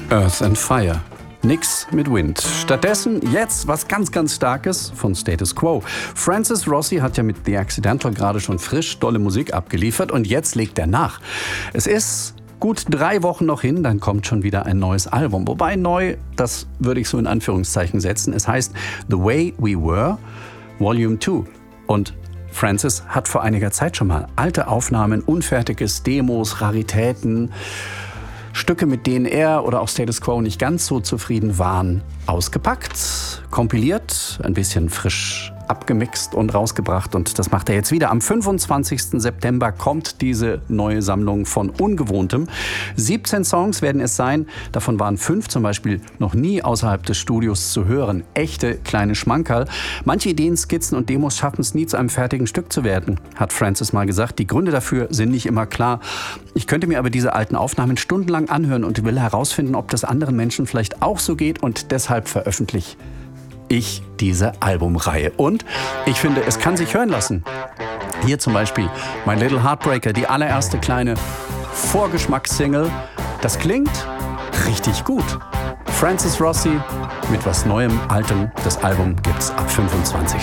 Earth and Fire. Nix mit Wind. Stattdessen jetzt was ganz, ganz Starkes von Status Quo. Francis Rossi hat ja mit The Accidental gerade schon frisch dolle Musik abgeliefert und jetzt legt er nach. Es ist gut 3 Wochen noch hin, dann kommt schon wieder ein neues Album. Wobei neu, das würde ich so in Anführungszeichen setzen. Es heißt The Way We Were, Volume 2. Und Francis hat vor einiger Zeit schon mal alte Aufnahmen, unfertiges, Demos, Raritäten, Stücke, mit denen er oder auch Status Quo nicht ganz so zufrieden waren, ausgepackt, kompiliert, ein bisschen frisch abgemixt und rausgebracht. Und das macht er jetzt wieder. Am 25. September kommt diese neue Sammlung von Ungewohntem. 17 Songs werden es sein. Davon waren 5 zum Beispiel noch nie außerhalb des Studios zu hören. Echte kleine Schmankerl. Manche Ideen, Skizzen und Demos schaffen es nie, zu einem fertigen Stück zu werden, hat Francis mal gesagt. Die Gründe dafür sind nicht immer klar. Ich könnte mir aber diese alten Aufnahmen stundenlang anhören und will herausfinden, ob das anderen Menschen vielleicht auch so geht, und deshalb veröffentliche ich diese Albumreihe. Und ich finde, es kann sich hören lassen. Hier zum Beispiel My Little Heartbreaker, die allererste kleine Vorgeschmackssingle. Das klingt richtig gut. Francis Rossi mit was Neuem, Altem. Das Album gibt's ab 25.